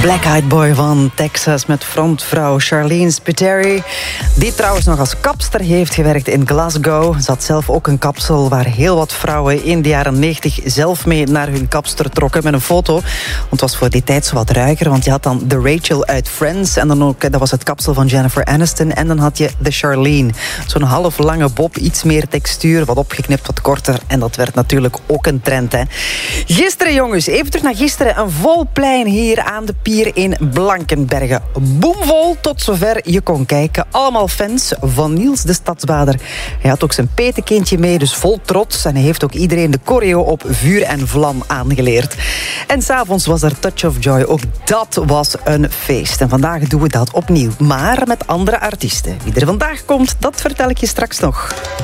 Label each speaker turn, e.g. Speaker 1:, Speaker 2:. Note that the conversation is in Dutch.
Speaker 1: Black Eyed Boy van Texas met frontvrouw Charlene Spiteri, die trouwens nog als kapster heeft gewerkt in Glasgow. Ze had zelf ook een kapsel waar heel wat vrouwen in de jaren 90 zelf mee naar hun kapster trokken met een foto. Want het was voor die tijd zo wat ruiger, want je had dan de Rachel uit Friends en dan ook, dat was het kapsel van Jennifer Aniston, en dan had je de Charlene. Zo'n half lange bob, iets meer textuur, wat opgeknipt, wat korter, en dat werd natuurlijk ook een trend, hè. Gisteren, jongens, even terug naar gisteren, een vol plein hier aan de pier in Blankenbergen. Boomvol tot zover je kon kijken. Allemaal fans van Niels de Stadsbader. Hij had ook zijn petekindje mee, dus vol trots. En hij heeft ook iedereen de choreo op vuur en vlam aangeleerd. En 's avonds was er Touch of Joy. Ook dat was een feest. En vandaag doen we dat opnieuw, maar met andere artiesten. Wie er vandaag komt, dat vertel ik je straks nog.